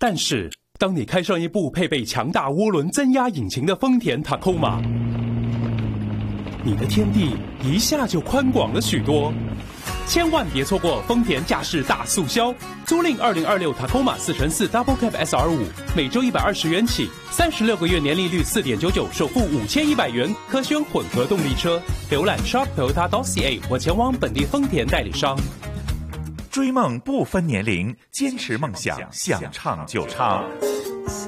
但是，当你开上一部配备强大涡轮增压引擎的丰田 Tacoma， 你的天地一下就宽广了许多。千万别错过丰田驾驶大促销，租赁2026 Tacoma 4x4 Double Cab SR5，每周120元起，36个月年利率4.99%，首付5100元，可选混合动力车。浏览 shop.toyota.ca 或前往本地丰田代理商。 追梦不分年龄，坚持梦想，想唱就唱。